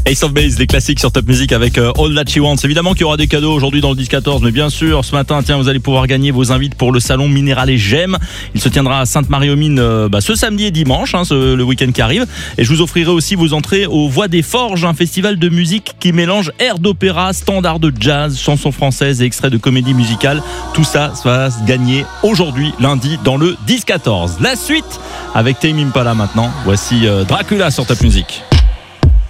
Ace of Base, des classiques sur Top Music avec All That She Wants. Évidemment qu'il y aura des cadeaux aujourd'hui dans le 10-14, mais bien sûr, ce matin, tiens, vous allez pouvoir gagner vos invites pour le salon Minéral et Gemmes. Il se tiendra à Sainte-Marie-aux-Mines ce samedi et dimanche, le week-end qui arrive. Et je vous offrirai aussi vos entrées aux Voix des Forges, un festival de musique qui mélange air d'opéra, standard de jazz, chansons françaises et extraits de comédie musicale. Tout ça va se gagner aujourd'hui, lundi, dans le 10-14. La suite avec Tame Impala maintenant. Voici Dracula sur Top Music.